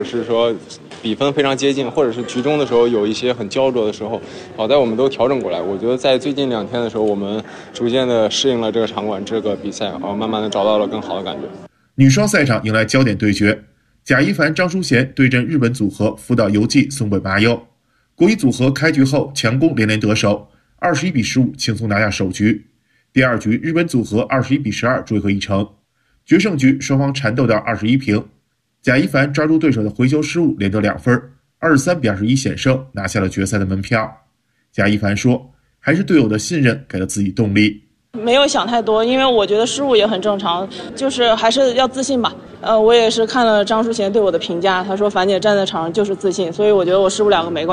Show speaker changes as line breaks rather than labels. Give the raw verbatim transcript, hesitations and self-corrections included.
是说比分非常接近，或者是局中的时候有一些很焦灼的时候，好在我们都调整过来。我觉得在最近两天的时候，我们逐渐的适应了这个场馆、这个比赛，然后慢慢的找到了更好的感觉。
女双赛场迎来焦点对决，贾一凡、张淑娴对阵日本组合福岛由纪、松本麻佑。国羽组合开局后强攻连连得手，二十一比十五轻松拿下首局。第二局日本组合二十一比十二追回一城，决胜局双方缠斗到二十一平。贾一凡抓住对手的回球失误，连得两分，二十三比二十一险胜，拿下了决赛的门票。贾一凡说：“还是队友的信任给了自己动力。”
没有想太多，因为我觉得失误也很正常，就是还是要自信吧。呃，我也是看了张淑娴对我的评价，她说樊姐站在场上就是自信，所以我觉得我失误两个没关系。